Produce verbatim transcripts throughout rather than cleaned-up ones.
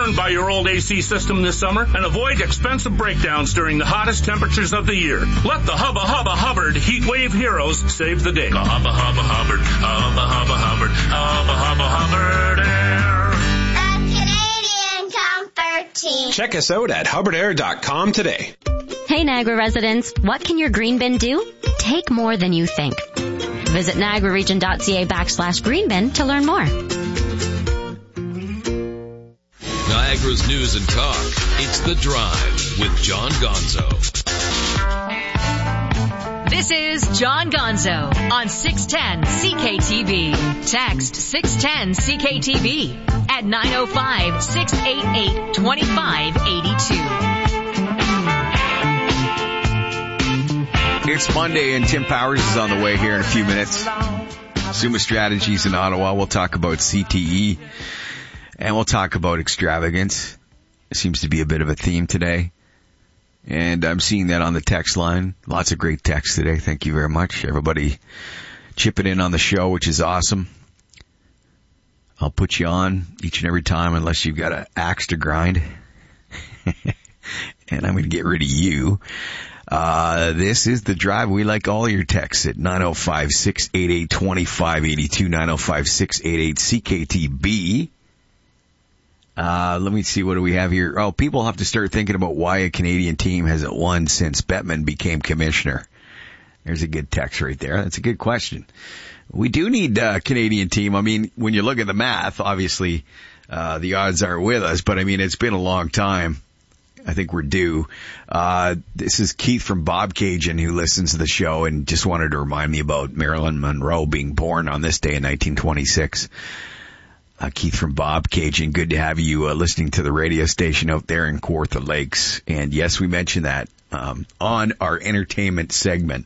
burned by your old A C system this summer and avoid expensive breakdowns during the hottest temperatures of the year. Let the Hubba Hubba Hubbard Heat Wave Heroes save the day. Hubba Hubba Hubbard, Hubba Hubba Hubbard, Hubba Hubba Hubbard Air. The Canadian Comfort Team. Check us out at hubbard air dot com today. Hey Niagara residents, what can your green bin do? Take more than you think. Visit niagararegion.ca backslash green bin to learn more. Niagara's news and talk. It's The Drive with John Gonzo. This is John Gonzo on six ten C K T V. Text six ten C K T V at nine oh five, six eight eight, two five eight two. It's Monday and Tim Powers is on the way here in a few minutes. Summa Strategies in Ottawa. We'll talk about C T E and we'll talk about extravagance. It seems to be a bit of a theme today. And I'm seeing that on the text line. Lots of great texts today. Thank you very much. Everybody chipping in on the show, which is awesome. I'll put you on each and every time unless you've got an axe to grind. And I'm going to get rid of you. Uh, this is The Drive. We like all your texts at nine oh five, six eight eight, two five eight two, nine oh five, six eight eight, C K T B. Uh, let me see, what do we have here? Oh, people have to start thinking about why a Canadian team hasn't won since Bettman became commissioner. There's a good text right there. That's a good question. We do need a Canadian team. I mean, when you look at the math, obviously, uh, the odds aren't with us, but I mean, it's been a long time. I think we're due. Uh, this is Keith from Bobcaygeon who listens to the show and just wanted to remind me about Marilyn Monroe being born on this day in nineteen twenty-six. Uh, Keith from Bobcaygeon, good to have you uh, listening to the radio station out there in Kawartha Lakes. And yes, we mentioned that um, on our entertainment segment.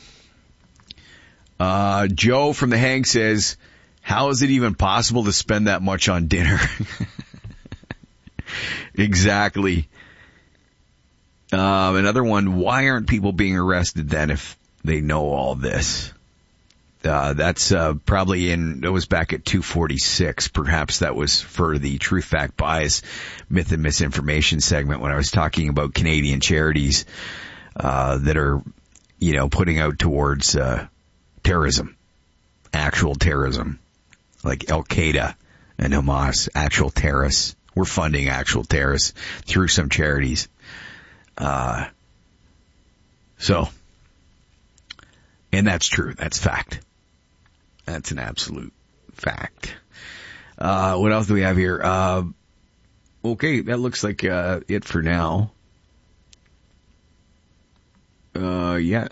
Uh, Joe from The Hang says, how is it even possible to spend that much on dinner? Exactly. Um, another one, why aren't people being arrested then if they know all this? Uh, that's, uh, probably in, it was back at two forty-six. Perhaps that was for the Truth, Fact, Bias, Myth and Misinformation segment when I was talking about Canadian charities, uh, that are, you know, putting out towards, uh, terrorism, actual terrorism, like Al-Qaeda and Hamas, actual terrorists. We're funding actual terrorists through some charities. Uh, so, and that's true. That's fact. That's an absolute fact. Uh, what else do we have here? Uh, okay, that looks like, uh, it for now. Uh, yeah.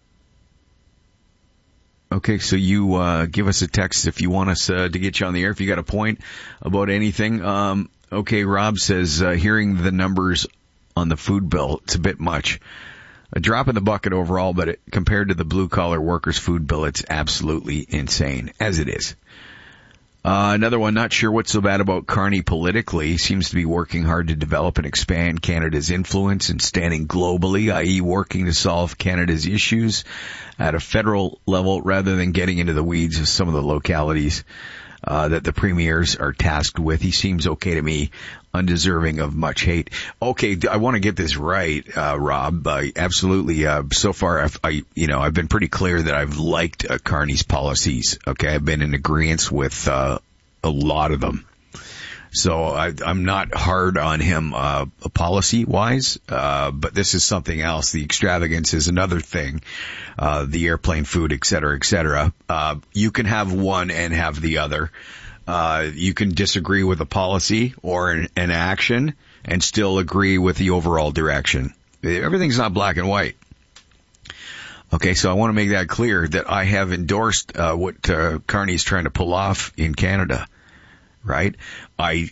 Okay, so you, uh, give us a text if you want us, uh, to get you on the air, if you got a point about anything. Um, okay, Rob says, uh, hearing the numbers on the food bill, it's a bit much. A drop in the bucket overall, but it, compared to the blue-collar workers' food bill, it's absolutely insane, as it is. Uh, another one, not sure what's so bad about Carney politically. He seems to be working hard to develop and expand Canada's influence and standing globally, that is working to solve Canada's issues at a federal level rather than getting into the weeds of some of the localities uh, that the premiers are tasked with. He seems okay to me, undeserving of much hate. Okay, I want to get this right, uh, Rob. Uh, absolutely. Uh, so far, I've, I, you know, I've been pretty clear that I've liked uh, Carney's policies. Okay, I've been in agreement with uh, a lot of them. So I, I'm not hard on him uh, policy-wise, uh, but this is something else. The extravagance is another thing. Uh, the airplane food, et cetera, et cetera. Uh, you can have one and have the other. Uh, you can disagree with a policy or an, an action and still agree with the overall direction. Everything's not black and white. Okay, so I want to make that clear that I have endorsed uh, what uh, Carney's trying to pull off in Canada, right? I,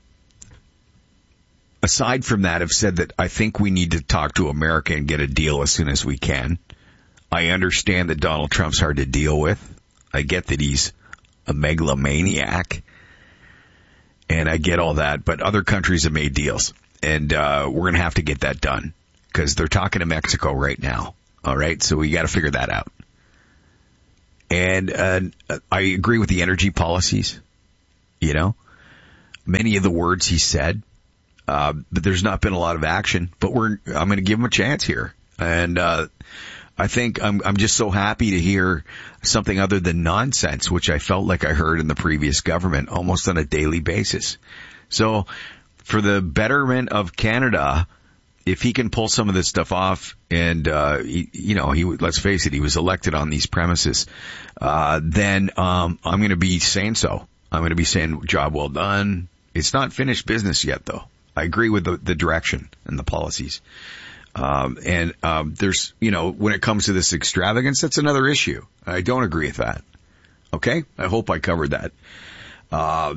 aside from that, have said that I think we need to talk to America and get a deal as soon as we can. I understand that Donald Trump's hard to deal with. I get that he's a megalomaniac, and I get all that, but other countries have made deals, and uh we're going to have to get that done because they're talking to Mexico right now, all right? So we got to figure that out. And uh I agree with the energy policies, you know. Many of the words he said Uh, but there's not been a lot of action, but we're, I'm going to give him a chance here. And, uh, I think I'm, I'm just so happy to hear something other than nonsense, which I felt like I heard in the previous government almost on a daily basis. So for the betterment of Canada, if he can pull some of this stuff off and, uh, he, you know, he, let's face it, he was elected on these premises, uh, then, um, I'm going to be saying so. I'm going to be saying job well done. It's not finished business yet though. I agree with the, the direction and the policies. Um, and, um, there's, you know, when it comes to this extravagance, that's another issue. I don't agree with that. Okay. I hope I covered that. Uh,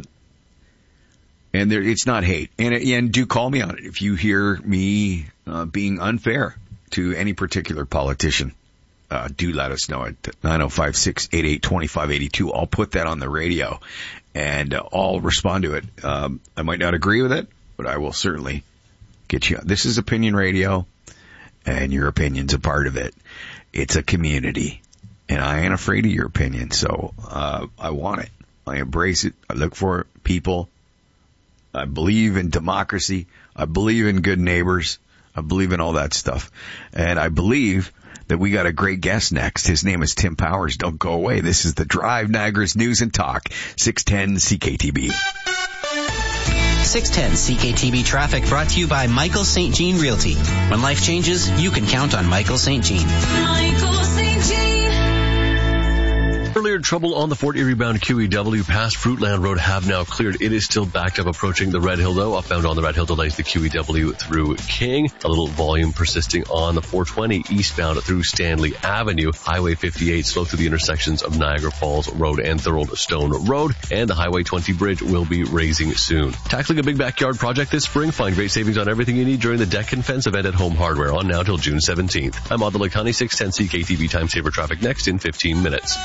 and there, it's not hate. And, and do call me on it if you hear me, uh, being unfair to any particular politician. Uh, do let us know at nine oh five, six eight eight, two five eight two. I'll put that on the radio and uh, I'll respond to it. Um, I might not agree with it, but I will certainly get you. This is Opinion Radio, and your opinion's a part of it. It's a community, and I ain't afraid of your opinion, so uh, I want it. I embrace it. I look for people. I believe in democracy. I believe in good neighbors. I believe in all that stuff. And I believe that we got a great guest next. His name is Tim Powers. Don't go away. This is The Drive, Niagara's News and Talk, six ten C K T B. six ten C K T B traffic brought to you by Michael Saint Jean Realty. When life changes, you can count on Michael Saint Jean. Michael Saint Jean. Earlier trouble on the Fort Erie bound Q E W past Fruitland Road have now cleared. It is still backed up approaching the Red Hill though. Upbound on the Red Hill delays the Q E W through King. A little volume persisting on the four twenty eastbound through Stanley Avenue. Highway fifty-eight slow through the intersections of Niagara Falls Road and Thorold Stone Road. And the Highway twenty bridge will be raising soon. Tackling a big backyard project this spring. Find great savings on everything you need during the Deck and Fence event at Home Hardware on now till June seventeenth. I'm Audley Honey, six ten C K T V time saver traffic next in fifteen minutes.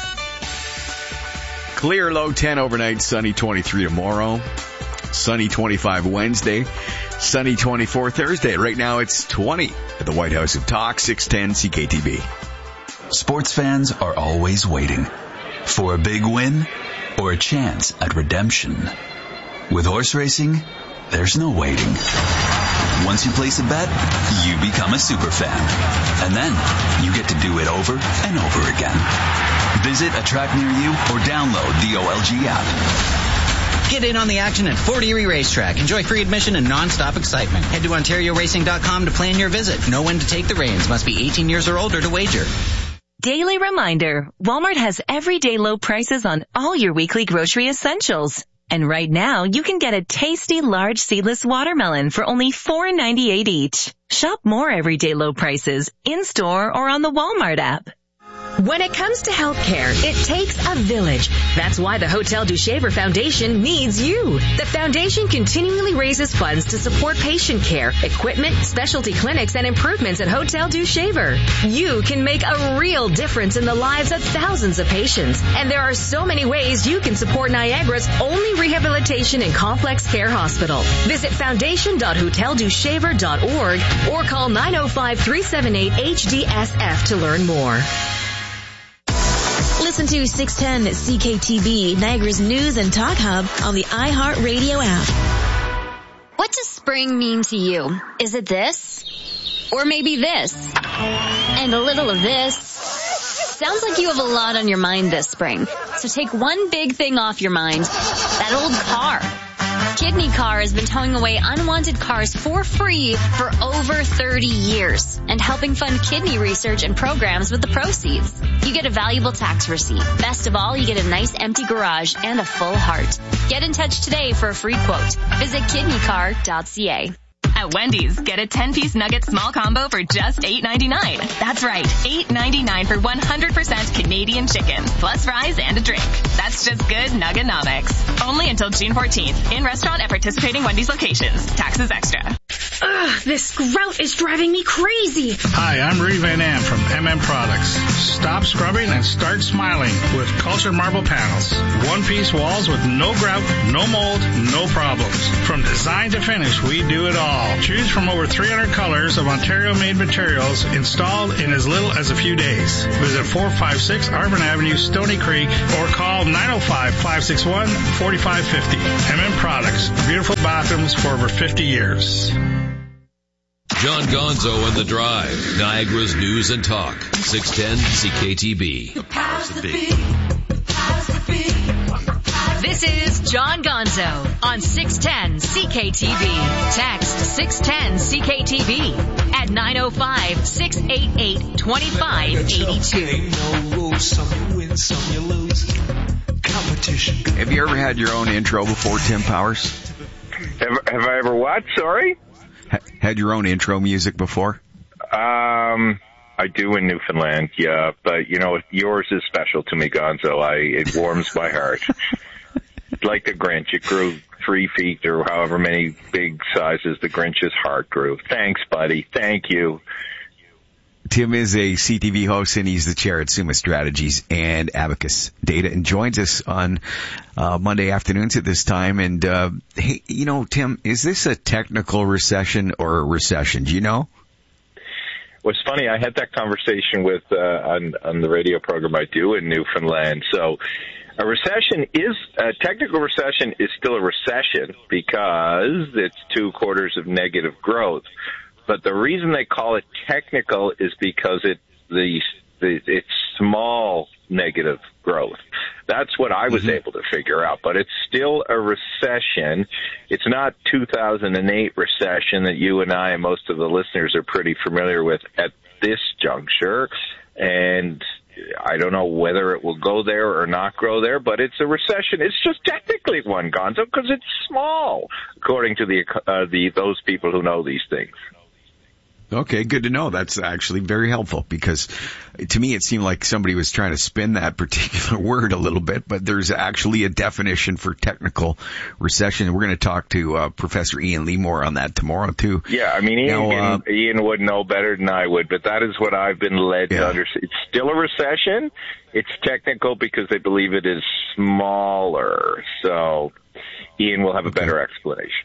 Clear, low ten overnight, sunny twenty-three tomorrow, sunny twenty-five Wednesday, sunny twenty-four Thursday. Right now it's twenty at the White House of Talk, six ten C K T V. Sports fans are always waiting for a big win or a chance at redemption. With horse racing, there's no waiting. Once you place a bet, you become a super fan. And then you get to do it over and over again. Visit a track near you or download the O L G app. Get in on the action at Fort Erie Racetrack. Enjoy free admission and non-stop excitement. Head to Ontario Racing dot com to plan your visit. Know when to take the reins. Must be eighteen years or older to wager. Daily reminder, Walmart has everyday low prices on all your weekly grocery essentials. And right now, you can get a tasty large seedless watermelon for only four ninety-eight each. Shop more everyday low prices in-store or on the Walmart app. When it comes to healthcare, it takes a village. That's why the Hotel du Shaver Foundation needs you. The foundation continually raises funds to support patient care, equipment, specialty clinics, and improvements at Hotel du Shaver. You can make a real difference in the lives of thousands of patients. And there are so many ways you can support Niagara's only rehabilitation and complex care hospital. Visit foundation dot hotel du shaver dot org or call nine oh five, three seven eight, H D S F to learn more. Listen to six ten C K T B, Niagara's News and Talk Hub on the iHeartRadio app. What does spring mean to you? Is it this? Or maybe this? And a little of this? Sounds like you have a lot on your mind this spring. So take one big thing off your mind. That old car. Kidney Car has been towing away unwanted cars for free for over thirty years and helping fund kidney research and programs with the proceeds. You get a valuable tax receipt. Best of all, you get a nice empty garage and a full heart. Get in touch today for a free quote. Visit kidney car dot c a. At Wendy's, get a ten-piece nugget small combo for just eight ninety-nine. That's right, eight ninety-nine for one hundred percent Canadian chicken, plus fries and a drink. That's just good Nugget-nomics. Only until June fourteenth. In restaurant at participating Wendy's locations. Taxes extra. Ugh, this grout is driving me crazy. Hi, I'm Rudy Van Am from M M Products. Stop scrubbing and start smiling with Culture Marble Panels. One-piece walls with no grout, no mold, no problems. From design to finish, we do it all. Choose from over three hundred colors of Ontario-made materials installed in as little as a few days. Visit four five six Arvin Avenue, Stony Creek, or call nine oh five, five six one, four five five oh. M M Products. Beautiful bathrooms for over fifty years. John Gonzo and The Drive, Niagara's News and Talk, six ten C K T B. This is John Gonzo on six ten C K T B. Text six ten C K T B at nine oh five, six eight eight, two five eight two. Have you ever had your own intro before, Tim Powers? Have, have I ever what? Sorry? Ha- had your own intro music before? Um, I do in Newfoundland, yeah. But, you know, yours is special to me, Gonzo. I, it warms my heart. Like the Grinch, it grew three feet or however many big sizes the Grinch's heart grew. Thanks, buddy. Thank you. Tim is a C T V host, and he's the chair at Summa Strategies and Abacus Data, and joins us on uh, Monday afternoons at this time. And, uh, hey, you know, Tim, is this a technical recession or a recession? Do you know? Well, it's funny. I had that conversation with uh, on, on the radio program I do in Newfoundland. So a recession is, a technical recession is still a recession because it's two quarters of negative growth. But the reason they call it technical is because it the, the it's small negative growth. That's what I was mm-hmm. able to figure out. But it's still a recession. It's not two thousand eight recession that you and I and most of the listeners are pretty familiar with at this juncture. And I don't know whether it will go there or not go there, but it's a recession. It's just technically one, Gonzo, because it's small, according to the uh, the those people who know these things. Okay, good to know. That's actually very helpful because to me it seemed like somebody was trying to spin that particular word a little bit, but there's actually a definition for technical recession. We're going to talk to uh, Professor Ian Leemore on that tomorrow too. Yeah, I mean, Ian, now, uh, Ian would know better than I would, but that is what I've been led yeah. to understand. It's still a recession. It's technical because they believe it is smaller. So Ian will have a better explanation.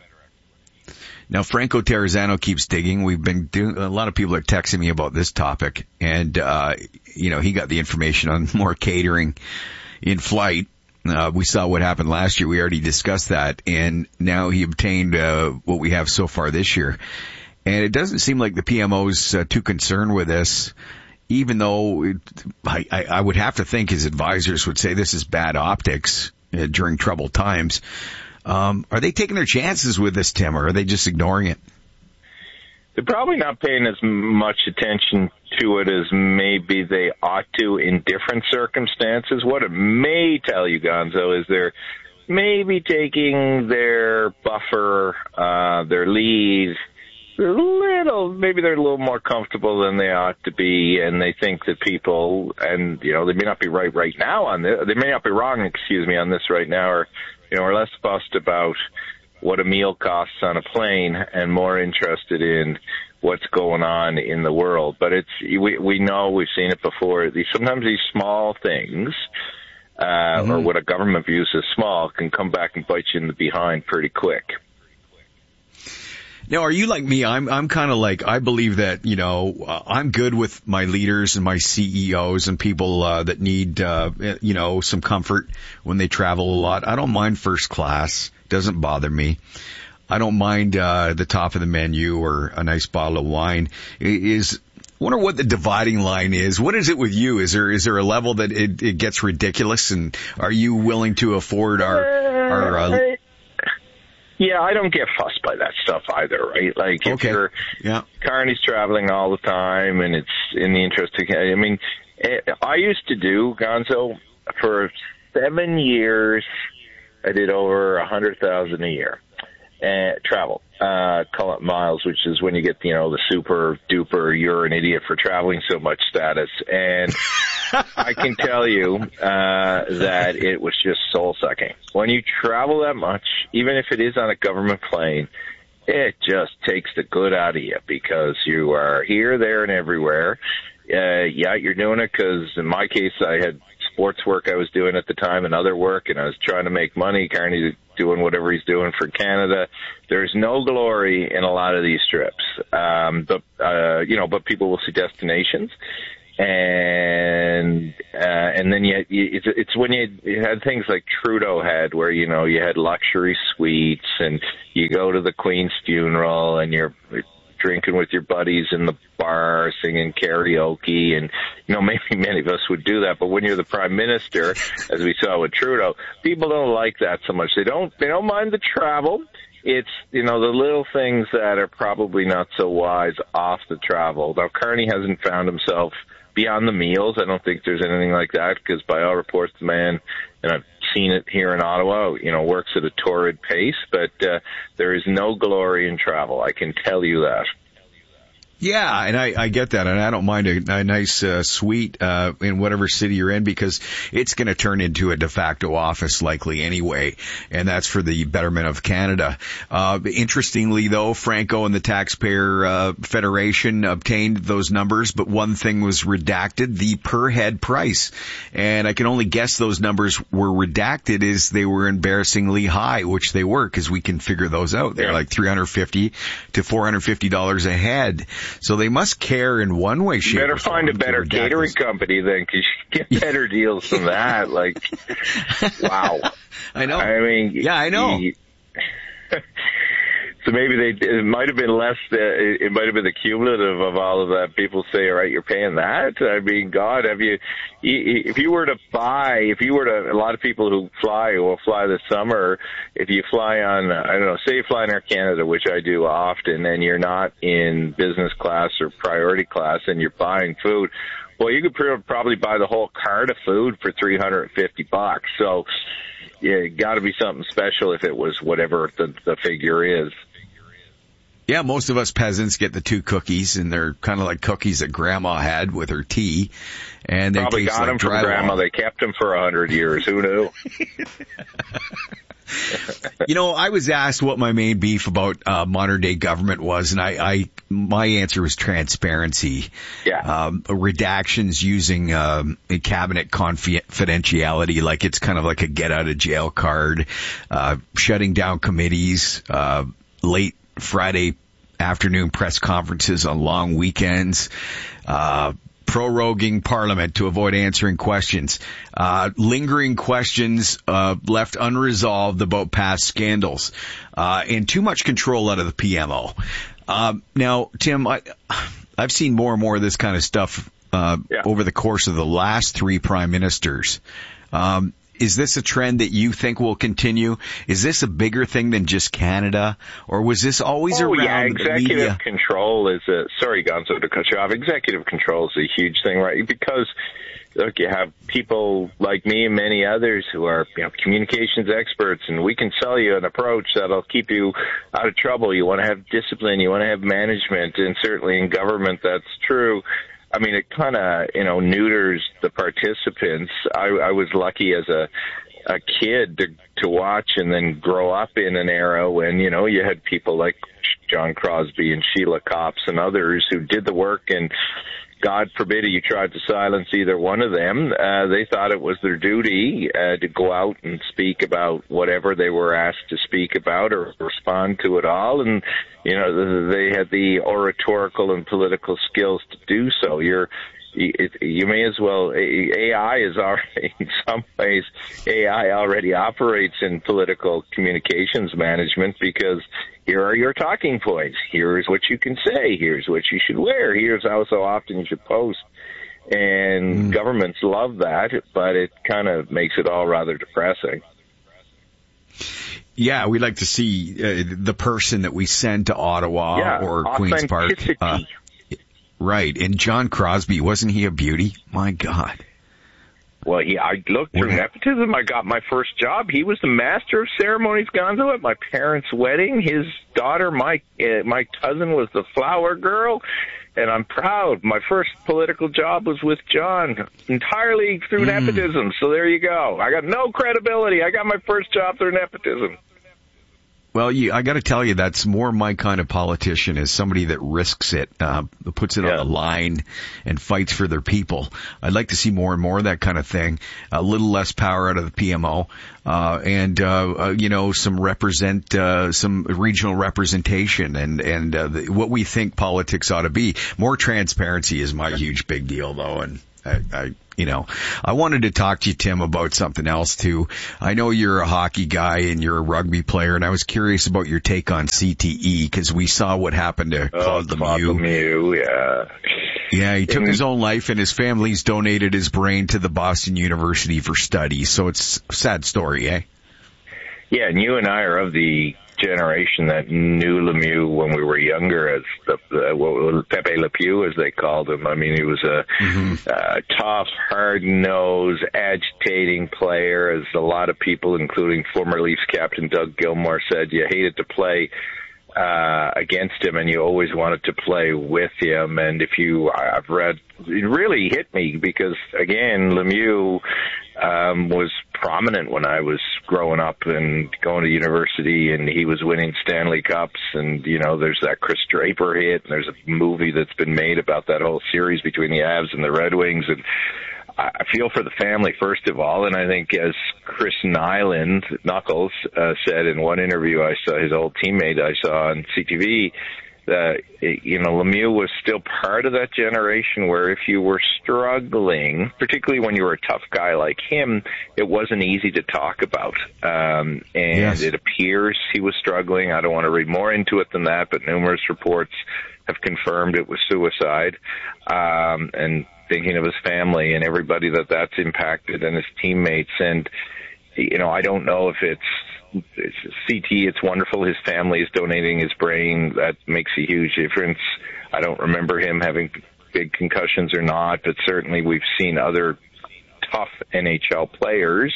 Now, Franco Terrazzano keeps digging. We've been doing, a lot of people are texting me about this topic, and, uh, you know, he got the information on more catering in flight. Uh, we saw what happened last year. We already discussed that, and now he obtained, uh, what we have so far this year. And it doesn't seem like the P M O's uh, too concerned with this, even though it, I, I, I would have to think his advisors would say this is bad optics uh, during troubled times. Um, are they taking their chances with this, Tim, or are they just ignoring it? They're probably not paying as much attention to it as maybe they ought to in different circumstances. What it may tell you, Gonzo, is they're maybe taking their buffer, uh, their lead, they're a little, maybe they're a little more comfortable than they ought to be, and they think that people, and, you know, they may not be right right now on this, they may not be wrong, excuse me, on this right now, or you know, are less fussed about what a meal costs on a plane and more interested in what's going on in the world. But it's we we know, we've seen it before. These sometimes these small things, uh, mm-hmm. or what a government views as small, can come back and bite you in the behind pretty quick. Now, are you like me? I'm I'm kind of like, I believe that, you know, uh, I'm good with my leaders and my C E Os and people uh, that need, uh, you know, some comfort when they travel a lot. I don't mind first class. Doesn't bother me. I don't mind uh, the top of the menu or a nice bottle of wine. Is wonder what the dividing line is. What is it with you? Is there is there a level that it, it gets ridiculous, and are you willing to afford our our uh, Yeah, I don't get fussed by that stuff either, right? Like, if okay. you're, yeah. Carney's traveling all the time, and it's in the interest of, I mean, I used to do, Gonzo, for seven years, I did over a hundred thousand a year, and travel, uh, call it miles, which is when you get, you know, the super duper, you're an idiot for traveling so much status. And I can tell you, uh, that it was just soul sucking. When you travel that much, even if it is on a government plane, it just takes the good out of you because you are here, there, and everywhere. Uh, yeah, you're doing it because, in my case, I had sports work I was doing at the time and other work, and I was trying to make money. Carney's doing whatever he's doing for Canada. There's no glory in a lot of these trips. Um, but, uh, you know, but people will see destinations. And uh, and then you, you it's, it's when you, you had things like Trudeau had, where you know you had luxury suites, and you go to the Queen's funeral, and you're drinking with your buddies in the bar, singing karaoke, and you know maybe many of us would do that. But when you're the Prime Minister, as we saw with Trudeau, people don't like that so much. They don't they don't mind the travel. It's, you know, the little things that are probably not so wise off the travel. Now, Carney hasn't found himself beyond the meals. I don't think there's anything like that because by all reports, the man, and I've seen it here in Ottawa, you know, works at a torrid pace, but uh, there is no glory in travel. I can tell you that. Yeah, and I, I get that, and I don't mind a, a nice uh, suite uh, in whatever city you're in because it's going to turn into a de facto office likely anyway, and that's for the betterment of Canada. Uh, interestingly, though, Franco and the Taxpayer uh, Federation obtained those numbers, but one thing was redacted, the per-head price, and I can only guess those numbers were redacted as they were embarrassingly high, which they were because we can figure those out. They're like three hundred fifty to four hundred fifty dollars a head. So they must care in one way, shape, You better or form find a better catering company then, because you get better deals than that. Like, wow. I know. I mean, yeah, I know. You, so maybe they, it might have been less, uh, it might have been the cumulative of all of that. People say, all right, you're paying that? I mean, God, have you, if you were to buy, if you were to, a lot of people who fly will fly this summer, if you fly on, I don't know, say you fly in Air Canada, which I do often, and you're not in business class or priority class and you're buying food, well, you could probably buy the whole cart of food for three hundred fifty bucks. So, yeah, it got to be something special if it was whatever the, the figure is. Yeah, most of us peasants get the two cookies, and they're kind of like cookies that Grandma had with her tea, and they Probably taste got like them from drywall. Grandma. They kept them for a hundred years. Who knew? You know, I was asked what my main beef about uh, modern day government was, and I, I my answer was transparency. Yeah. Um, redactions using um, a cabinet confidentiality, like it's kind of like a get out of jail card, uh, shutting down committees, uh, late Friday afternoon press conferences on long weekends, uh, proroguing Parliament to avoid answering questions, uh, lingering questions uh, left unresolved about past scandals, uh, and too much control out of the P M O. Uh, now, Tim, I, I've seen more and more of this kind of stuff uh, yeah. over the course of the last three prime ministers. Um, Is this a trend that you think will continue? Is this a bigger thing than just Canada, or was this always oh, around yeah, the executive media? control is a, sorry, Gonzo, to cut you off. Executive control is a huge thing, right? Because, look, you have people like me and many others who are, you know, communications experts, and we can sell you an approach that'll keep you out of trouble. You want to have discipline, you want to have management, and certainly in government that's true. I mean, it kind of, you know, neuters the participants. I, I was lucky as a a kid to to watch and then grow up in an era when, you know, you had people like John Crosby and Sheila Copps and others who did the work, and God forbid you tried to silence either one of them. Uh, they thought it was their duty uh, to go out and speak about whatever they were asked to speak about or respond to it all. And, you know, they had the oratorical and political skills to do so. You're, you, you may as well, A I is already, in some ways, A I already operates in political communications management because here are your talking points. Here's what you can say. Here's what you should wear. Here's how so often you should post. And mm. governments love that, but it kind of makes it all rather depressing. Yeah, we'd like to see uh, the person that we send to Ottawa yeah, or Queen's Park. Uh, right. And John Crosby, wasn't he a beauty? My God. Well, yeah, I looked through What? nepotism. I got my first job. He was the master of ceremonies, Gonzo, at my parents' wedding. His daughter, my uh, my cousin, was the flower girl, and I'm proud. My first political job was with John, entirely through mm. nepotism. So there you go. I got no credibility. I got my first job through nepotism. Well, you, I got to tell you, that's more my kind of politician, is somebody that risks it, uh, puts it yeah. on the line and fights for their people. I'd like to see more and more of that kind of thing. A little less power out of the P M O, uh, and, uh, uh, you know, some represent, uh, some regional representation and, and, uh, the, what we think politics ought to be. More transparency is my huge big deal, though, and I, I You know, I wanted to talk to you, Tim, about something else too. I know you're a hockey guy and you're a rugby player, and I was curious about your take on C T E, because we saw what happened to oh, Claude Lemieux. Lemieux, yeah. Yeah, he took his own life, and his family's donated his brain to the Boston University for studies. So it's a sad story, eh? Yeah, and you and I are of the generation that knew Lemieux when we were younger as the, the what, Pepe Le Pew, as they called him. I mean, he was a mm-hmm. uh, tough, hard-nosed, agitating player, as a lot of people, including former Leafs captain Doug Gilmour, said. You hated to play uh, against him, and you always wanted to play with him. And if you, I've read, it really hit me because, again, Lemieux um, was prominent when I was growing up and going to university, and he was winning Stanley Cups. And, you know, there's that Chris Draper hit, and there's a movie that's been made about that whole series between the Avs and the Red Wings. And I feel for the family, first of all, and I think, as Chris Nyland, Knuckles, uh, said in one interview I saw, his old teammate I saw on C T V, that, you know, Lemieux was still part of that generation where if you were struggling, particularly when you were a tough guy like him, it wasn't easy to talk about. Um, and yes. It appears he was struggling. I don't want to read more into it than that, but numerous reports have confirmed it was suicide. Um, and thinking of his family and everybody that that's impacted, and his teammates. And, you know, I don't know if it's, it's C T, it's wonderful. His family is donating his brain. That makes a huge difference. I don't remember him having big concussions or not, but certainly we've seen other tough N H L players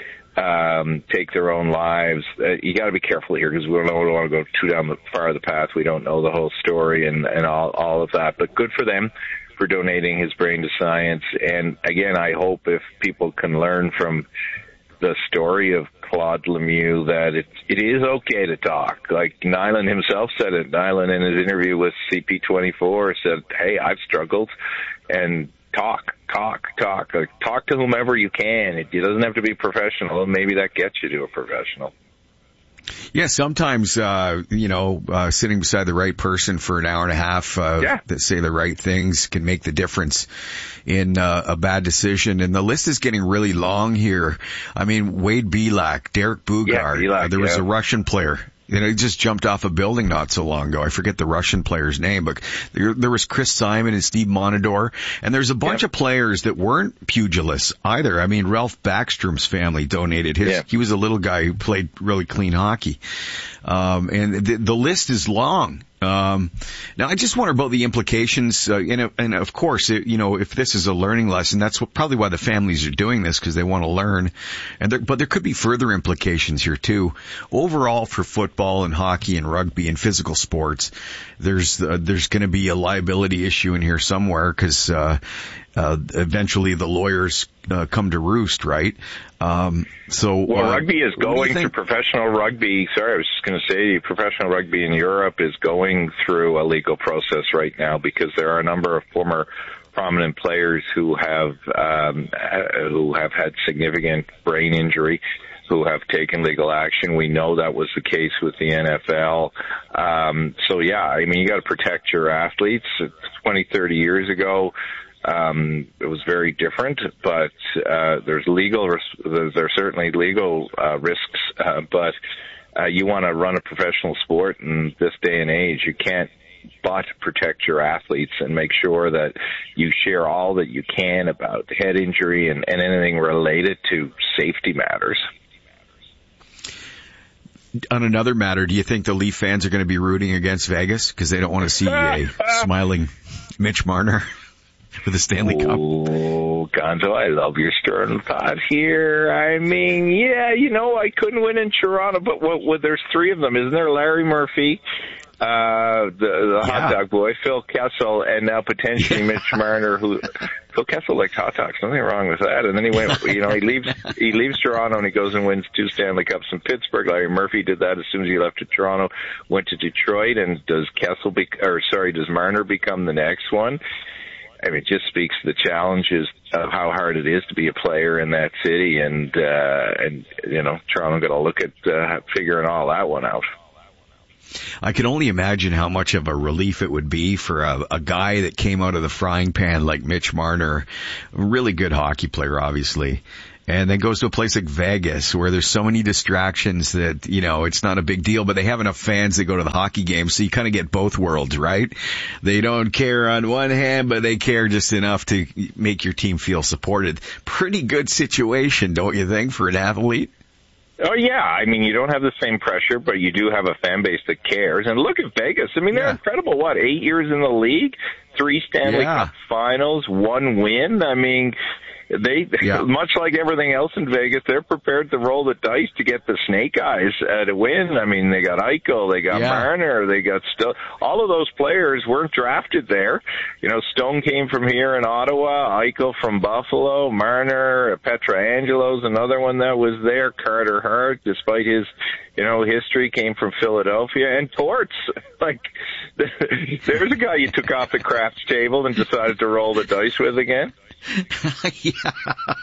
um, take their own lives. Uh, you got to be careful here, because we don't, don't want to go too down the far the path. We don't know the whole story and, and all, all of that, but good for them for donating his brain to science. And again, I hope if people can learn from the story of Claude Lemieux that it, it is okay to talk. Like Nyland himself said it. Nyland, in his interview with C P twenty-four, said, hey, I've struggled, and talk, talk, talk. Like, talk to whomever you can. It, it doesn't have to be professional, and maybe that gets you to a professional. Yeah, sometimes, uh, you know, uh, sitting beside the right person for an hour and a half, uh, yeah. that say the right things can make the difference in, uh, a bad decision. And the list is getting really long here. I mean, Wade Belak, Derek Boogaard, yeah, Belak, uh, there was yeah. a Russian player. You know, he just jumped off a building not so long ago. I forget the Russian player's name, but there, there was Chris Simon and Steve Monador, and there's a bunch yep. of players that weren't pugilists either. I mean, Ralph Backstrom's family donated his. Yep. He was a little guy who played really clean hockey. Um, and the, the list is long. Um, now I just wonder about the implications, uh, and, and of course, it, you know, if this is a learning lesson, that's what, probably why the families are doing this, because they want to learn. And there, but there could be further implications here too. Overall, for football and hockey and rugby and physical sports, there's uh, there's going to be a liability issue in here somewhere, because uh, uh, eventually the lawyers uh, come to roost, right? Um, so well, uh, rugby is going through professional rugby. Sorry, I was just going to say professional rugby in Europe is going through a legal process right now, because there are a number of former prominent players who have um, who have had significant brain injury, who have taken legal action. We know that was the case with the N F L. Um, so yeah, I mean, you got to protect your athletes. twenty, thirty years ago, Um, it was very different, but uh, there's legal, there's, there's certainly legal uh, risks, uh, but uh, you want to run a professional sport in this day and age, you can't but protect your athletes and make sure that you share all that you can about head injury and, and anything related to safety matters. On another matter, do you think the Leaf fans are going to be rooting against Vegas because they don't want to see a smiling Mitch Marner with the Stanley Cup? Oh, Gonzo, I love your stern thought here. I mean, yeah, you know, I couldn't win in Toronto, but what, what, there's three of them. Isn't there Larry Murphy, uh, the, the yeah. hot dog boy, Phil Kessel, and now potentially Mitch Marner, who Phil Kessel likes hot dogs. Nothing wrong with that. And then he went, you know, he leaves he leaves Toronto and he goes and wins two Stanley Cups in Pittsburgh. Larry Murphy did that as soon as he left to Toronto, went to Detroit. And does Kessel, be, or sorry, does Marner become the next one? I mean, it just speaks to the challenges of how hard it is to be a player in that city. And, uh, and you know, Toronto got to look at uh, figuring all that one out. I can only imagine how much of a relief it would be for a, a guy that came out of the frying pan like Mitch Marner, a really good hockey player, obviously, and then goes to a place like Vegas where there's so many distractions that, you know, it's not a big deal, but they have enough fans that go to the hockey games, so you kind of get both worlds, right? They don't care on one hand, but they care just enough to make your team feel supported. Pretty good situation, don't you think, for an athlete? Oh, yeah. I mean, you don't have the same pressure, but you do have a fan base that cares. And look at Vegas. I mean, they're yeah. incredible. What, eight years in the league? Three Stanley yeah. Cup finals, one win? I mean, they, yeah. much like everything else in Vegas, they're prepared to roll the dice to get the snake eyes uh, to win. I mean, they got Eichel, they got yeah. Marner, they got Stone. All of those players weren't drafted there. You know, Stone came from here in Ottawa, Eichel from Buffalo, Marner, Pietrangelo, another one that was there, Carter Hart, despite his, you know, history, came from Philadelphia, and Torts. Like, there's a guy you took off the craps table and decided to roll the dice with again. Yeah,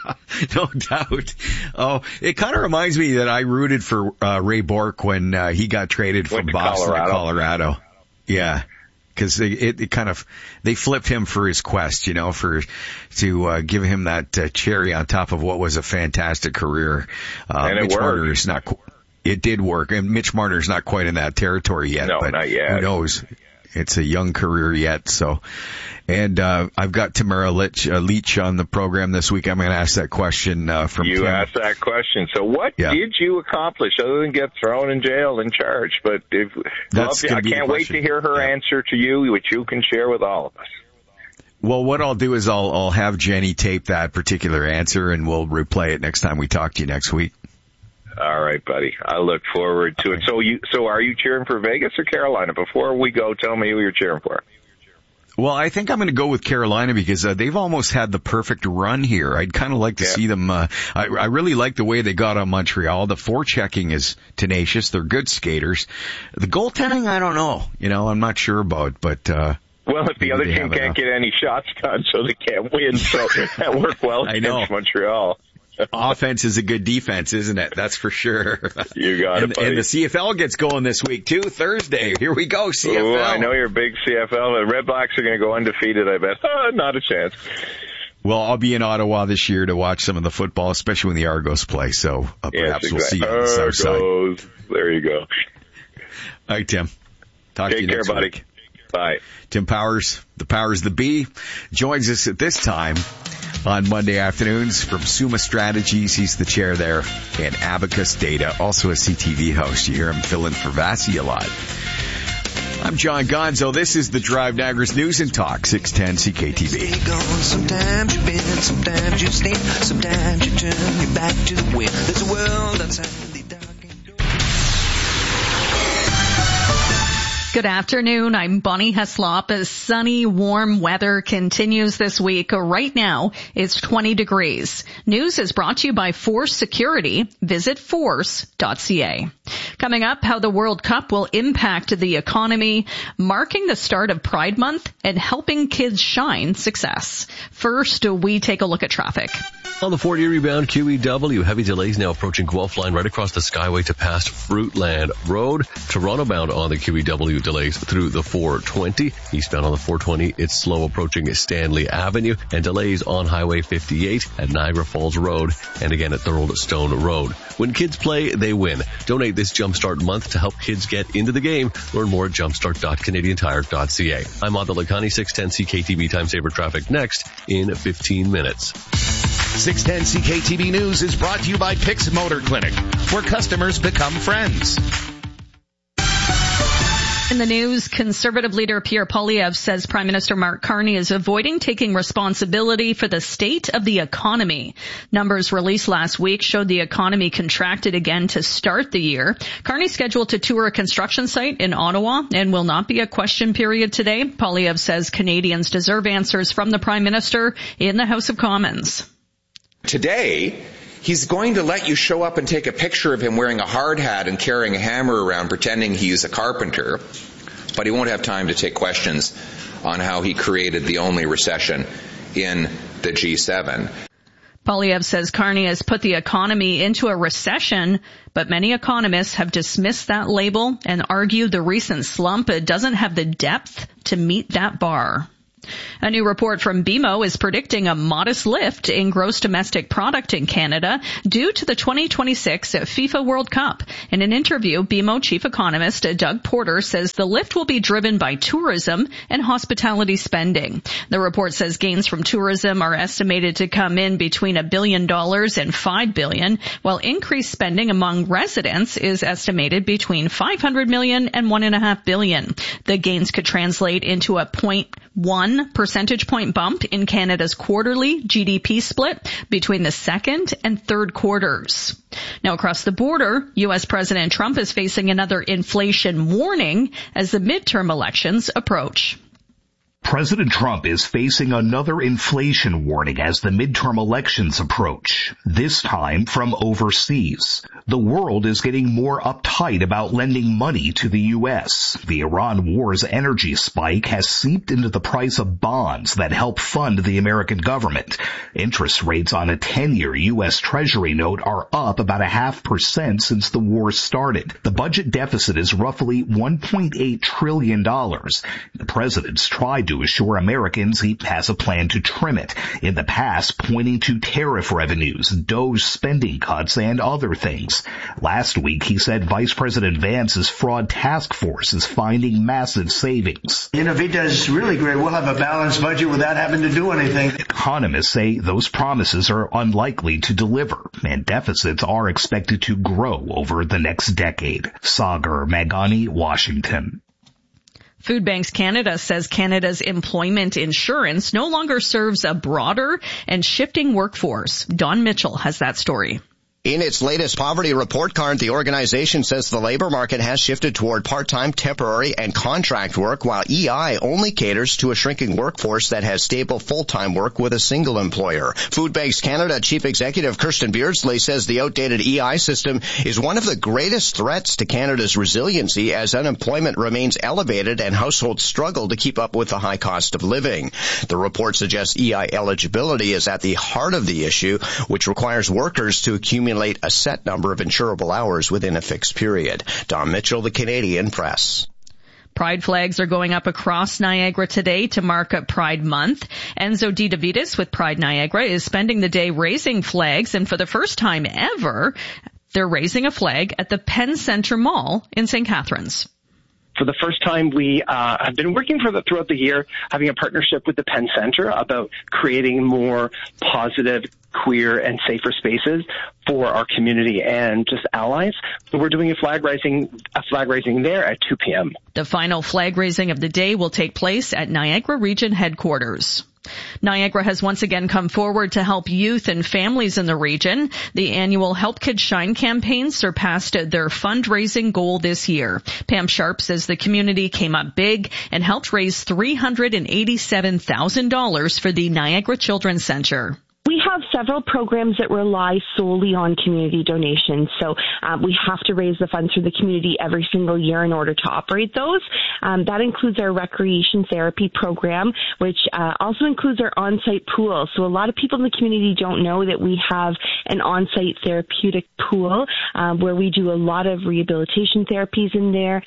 no doubt. Oh, it kind of reminds me that I rooted for uh, Ray Bourque when uh, he got traded from Boston Colorado. to Colorado. Yeah, because it, it kind of they flipped him for his quest, you know, for to uh, give him that uh, cherry on top of what was a fantastic career. Uh, and it Mitch worked. Marner is not. It did work, and Mitch Marner's not quite in that territory yet. No, but not yet. Who knows? It's a young career yet, so. And, uh, I've got Tamara Leach, uh, Leach on the program this week. I'm going to ask that question, uh, from You Tim. asked that question. So what yeah. did you accomplish other than get thrown in jail and charged? But if, That's well, I can't wait to hear her yeah. answer to you, which you can share with all of us. Well, what I'll do is I'll, I'll have Jenny tape that particular answer and we'll replay it next time we talk to you next week. All right, buddy. I look forward to it. So you, so are you cheering for Vegas or Carolina? Before we go, tell me who you're cheering for. Well, I think I'm going to go with Carolina because uh, they've almost had the perfect run here. I'd kind of like to yeah. see them. Uh, I, I really like the way they got on Montreal. The forechecking is tenacious. They're good skaters. The goaltending, I don't know. You know, I'm not sure about, but. Uh, well, if the other team can't enough. get any shots done, so they can't win, so that worked well against Montreal. Offense is a good defense, isn't it? That's for sure. You got and, it, buddy. And the C F L gets going this week, too. Thursday. Here we go, C F L. Ooh, I know you're a big C F L. The Red Blacks are going to go undefeated, I bet. Oh, not a chance. Well, I'll be in Ottawa this year to watch some of the football, especially when the Argos play. So uh, yes, perhaps exactly. we'll see you on the south side. There you go. All right, Tim. Talk Take to you care, next buddy. week. Bye. Tim Powers, the Powers the Bee, joins us at this time on Monday afternoons from Summa Strategies. He's the chair there, and Abacus Data, also a C T V host. You hear him fill in for Vassy a lot. I'm John Gonzo. This is the Drive Niagara's News and Talk, six ten C K T V. Sometimes you bend, sometimes you stand, sometimes you turn your back to the wind. There's a world outside the dark. Good afternoon. I'm Bonnie Heslop. As sunny, warm weather continues this week. Right now, it's twenty degrees. News is brought to you by Force Security. Visit force dot c a. Coming up, how the World Cup will impact the economy, marking the start of Pride Month, and helping kids shine success. First, we take a look at traffic. On the Fort Erie bound Q E W, heavy delays now approaching Guelph Line right across the Skyway to past Fruitland Road. Toronto bound on the Q E W, delays through the four twenty. Eastbound on the four twenty, it's slow approaching Stanley Avenue, and delays on Highway fifty-eight at Niagara Falls Road and again at Thorold Stone Road. When kids play, they win. Donate this Jumpstart month to help kids get into the game. Learn more at jumpstart dot canadian tire dot c a. I'm Adil Lakhani, six ten C K T V Time Saver Traffic next in fifteen minutes. six ten C K T V News is brought to you by Pix Motor Clinic, where customers become friends. In the news, Conservative leader Pierre Poilievre says Prime Minister Mark Carney is avoiding taking responsibility for the state of the economy. Numbers released last week showed the economy contracted again to start the year. Carney's scheduled to tour a construction site in Ottawa and will not be a question period today. Poilievre says Canadians deserve answers from the Prime Minister in the House of Commons. Today, he's going to let you show up and take a picture of him wearing a hard hat and carrying a hammer around pretending he's a carpenter, but he won't have time to take questions on how he created the only recession in the G seven. Poilievre says Carney has put the economy into a recession, but many economists have dismissed that label and argue the recent slump doesn't have the depth to meet that bar. A new report from B M O is predicting a modest lift in gross domestic product in Canada due to the twenty twenty-six FIFA World Cup. In an interview, B M O chief economist Doug Porter says the lift will be driven by tourism and hospitality spending. The report says gains from tourism are estimated to come in between a billion dollars and five billion, while increased spending among residents is estimated between five hundred million and one and a half billion. The gains could translate into a point one percentage point bump in Canada's quarterly G D P split between the second and third quarters. Now across the border, U S President Trump is facing another inflation warning as the midterm elections approach. President Trump is facing another inflation warning as the midterm elections approach, this time from overseas. The world is getting more uptight about lending money to the U S. The Iran war's energy spike has seeped into the price of bonds that help fund the American government. Interest rates on a ten-year U S Treasury note are up about a half percent since the war started. The budget deficit is roughly one point eight trillion dollars. The president's tried to assure Americans he has a plan to trim it, in the past pointing to tariff revenues, DOGE spending cuts, and other things. Last week, he said Vice President Vance's fraud task force is finding massive savings. You know, if he does really great, we'll have a balanced budget without having to do anything. Economists say those promises are unlikely to deliver, and deficits are expected to grow over the next decade. Sagar Magani, Washington. Food Banks Canada says Canada's employment insurance no longer serves a broader and shifting workforce. Don Mitchell has that story. In its latest poverty report card, the organization says the labor market has shifted toward part-time, temporary, and contract work, while E I only caters to a shrinking workforce that has stable full-time work with a single employer. Food Banks Canada Chief Executive Kirsten Beardsley says the outdated E I system is one of the greatest threats to Canada's resiliency as unemployment remains elevated and households struggle to keep up with the high cost of living. The report suggests E I eligibility is at the heart of the issue, which requires workers to accumulate a set number of insurable hours within a fixed period. Don Mitchell, the Canadian Press. Pride flags are going up across Niagara today to mark up Pride Month. Enzo Di Davidis with Pride Niagara is spending the day raising flags, and for the first time ever, they're raising a flag at the Penn Centre Mall in Saint Catharines. For the first time, we uh, have been working for the, throughout the year, having a partnership with the Penn Centre about creating more positive, queer, and safer spaces for our community and just allies. So we're doing a flag raising, a flag raising there at two p.m. The final flag raising of the day will take place at Niagara Region headquarters. Niagara has once again come forward to help youth and families in the region. The annual Help Kids Shine campaign surpassed their fundraising goal this year. Pam Sharp says the community came up big and helped raise three hundred eighty-seven thousand dollars for the Niagara Children's Center. We have several programs that rely solely on community donations, so um, we have to raise the funds for the community every single year in order to operate those. Um, that includes our recreation therapy program, which uh, also includes our on-site pool. So a lot of people in the community don't know that we have an on-site therapeutic pool um, where we do a lot of rehabilitation therapies in there.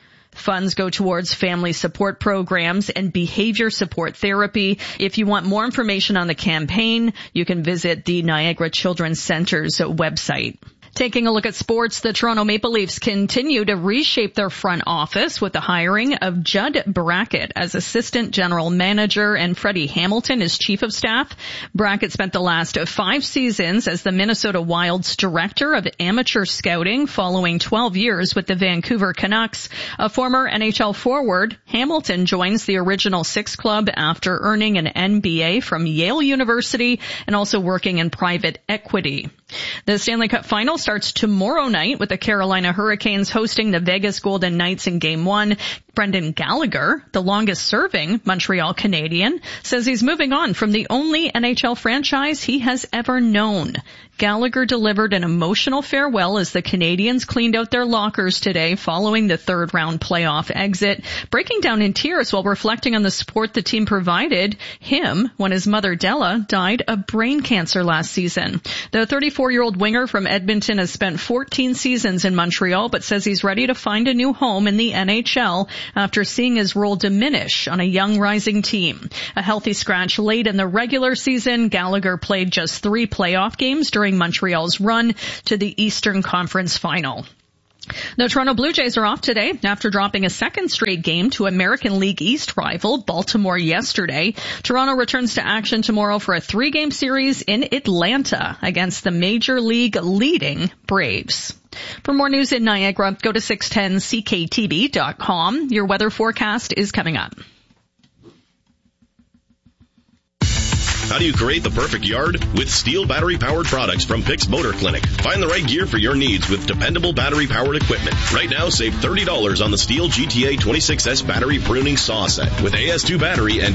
Funds go towards family support programs and behavior support therapy. If you want more information on the campaign, you can visit the Niagara Children's Center's website. Taking a look at sports, the Toronto Maple Leafs continue to reshape their front office with the hiring of Judd Brackett as assistant general manager and Freddie Hamilton as chief of staff. Brackett spent the last five seasons as the Minnesota Wild's director of amateur scouting, following twelve years with the Vancouver Canucks. A former N H L forward, Hamilton joins the original six club after earning an M B A from Yale University and also working in private equity. The Stanley Cup Final starts tomorrow night with the Carolina Hurricanes hosting the Vegas Golden Knights in Game one. Brendan Gallagher, the longest-serving Montreal Canadian, says he's moving on from the only N H L franchise he has ever known. Gallagher delivered an emotional farewell as the Canadians cleaned out their lockers today following the third-round playoff exit, breaking down in tears while reflecting on the support the team provided him when his mother Della died of brain cancer last season. The thirty-four-year-old winger from Edmonton has spent fourteen seasons in Montreal, but says he's ready to find a new home in the N H L after seeing his role diminish on a young rising team. A healthy scratch late in the regular season, Gallagher played just three playoff games during Montreal's run to the Eastern Conference Final. The Toronto Blue Jays are off today after dropping a second straight game to American League East rival Baltimore yesterday. Toronto returns to action tomorrow for a three-game series in Atlanta against the Major League leading Braves. For more news in Niagara, go to six ten C K T B dot com. Your weather forecast is coming up. How do you create the perfect yard? With Steel battery-powered products from Pix Motor Clinic. Find the right gear for your needs with dependable battery-powered equipment. Right now, save thirty dollars on the Steel G T A twenty-six S battery pruning saw set with A S two battery and